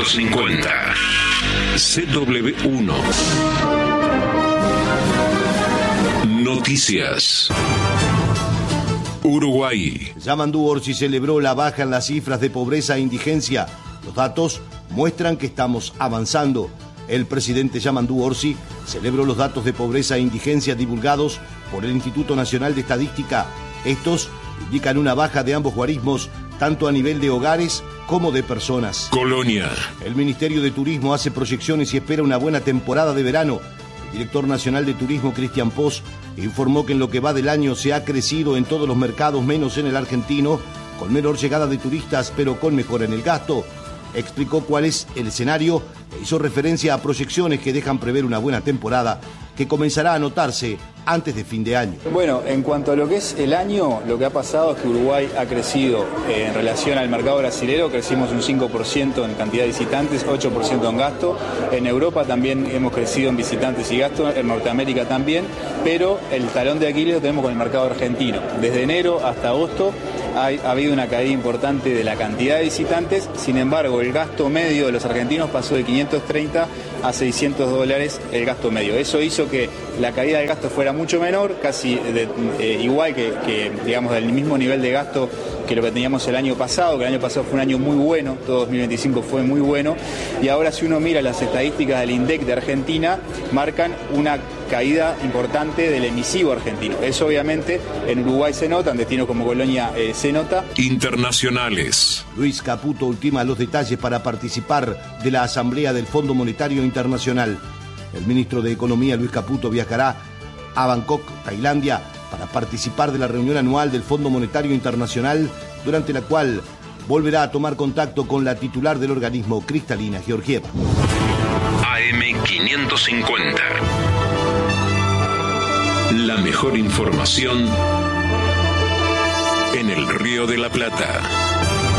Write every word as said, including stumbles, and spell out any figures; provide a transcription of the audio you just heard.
quinientos cincuenta. C W uno. Noticias. Uruguay. Yamandu Orsi celebró la baja en las cifras de pobreza e indigencia. Los datos muestran que estamos avanzando. El presidente Yamandu Orsi celebró los datos de pobreza e indigencia divulgados por el Instituto Nacional de Estadística. Estos indican una baja de ambos guarismos, tanto a nivel de hogares como de personas. Colonia. El Ministerio de Turismo hace proyecciones y espera una buena temporada de verano. El director nacional de Turismo, Cristian Pos, informó que en lo que va del año se ha crecido en todos los mercados menos en el argentino, con menor llegada de turistas pero con mejora en el gasto. Explicó cuál es el escenario e hizo referencia a proyecciones que dejan prever una buena temporada que comenzará a notarse antes de fin de año. Bueno, en cuanto a lo que es el año, lo que ha pasado es que Uruguay ha crecido eh, en relación al mercado brasilero, crecimos un cinco por ciento en cantidad de visitantes, ocho por ciento en gasto. En Europa también hemos crecido en visitantes y gasto, en Norteamérica también, pero el talón de Aquiles lo tenemos con el mercado argentino. Desde enero hasta agosto ha, ha habido una caída importante de la cantidad de visitantes, sin embargo el gasto medio de los argentinos pasó de quinientos treinta a seiscientos dólares el gasto medio. Eso hizo que la caída del gasto fuera mucho menor, casi de, eh, igual que, que, digamos, del mismo nivel de gasto que lo que teníamos el año pasado, que el año pasado fue un año muy bueno, todo dos mil veinticinco fue muy bueno, y ahora si uno mira las estadísticas del INDEC de Argentina, marcan una caída importante del emisivo argentino. Eso obviamente en Uruguay se nota, en destinos como Colonia eh, se nota. Internacionales. Luis Caputo ultima los detalles para participar de la Asamblea del Fondo Monetario Internacional. El ministro de Economía, Luis Caputo, viajará a Bangkok, Tailandia, para participar de la reunión anual del Fondo Monetario Internacional, durante la cual volverá a tomar contacto con la titular del organismo, Kristalina Georgieva. A M quinientos cincuenta. La mejor información en el Río de la Plata.